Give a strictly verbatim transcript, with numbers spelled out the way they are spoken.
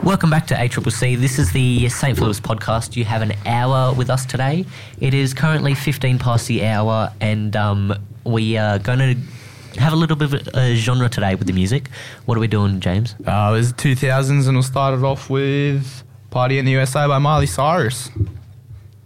Welcome back to A C C C. This is the Saint Philip's podcast. You have an hour with us today. It is currently fifteen past the hour, and um, we are going to have a little bit of a genre today with the music. What are we doing, James? Uh, it was two thousands, and we'll start it off with Party in the U S A by Miley Cyrus.